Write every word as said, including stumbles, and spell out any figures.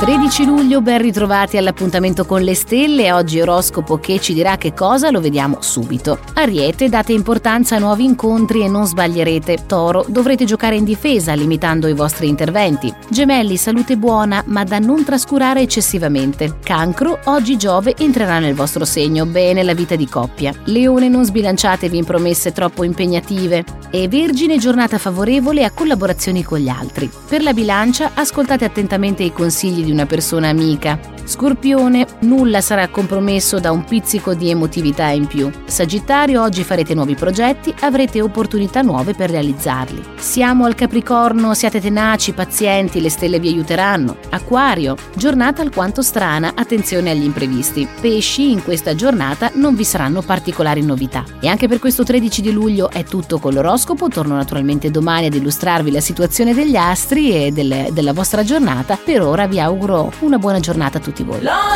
tredici luglio, ben ritrovati all'appuntamento con le stelle. Oggi oroscopo che ci dirà che cosa lo vediamo subito. Ariete, date importanza a nuovi incontri e non sbaglierete. Toro, dovrete giocare in difesa limitando i vostri interventi. Gemelli, salute buona ma da non trascurare eccessivamente. Cancro, oggi Giove entrerà nel vostro segno, bene la vita di coppia. Leone, non sbilanciatevi in promesse troppo impegnative. E Vergine, giornata favorevole a collaborazioni con gli altri. Per la Bilancia, ascoltate attentamente i consigli di una persona amica. Scorpione, nulla sarà compromesso da un pizzico di emotività in più. Sagittario, oggi farete nuovi progetti, avrete opportunità nuove per realizzarli. Siamo al Capricorno, siate tenaci, pazienti, le stelle vi aiuteranno. Acquario, giornata alquanto strana, attenzione agli imprevisti. Pesci, in questa giornata non vi saranno particolari novità. E anche per questo tredici di luglio è tutto con l'oroscopo. Torno naturalmente domani ad illustrarvi la situazione degli astri e del, della vostra giornata. Per ora vi auguro una buona giornata a tutti voi.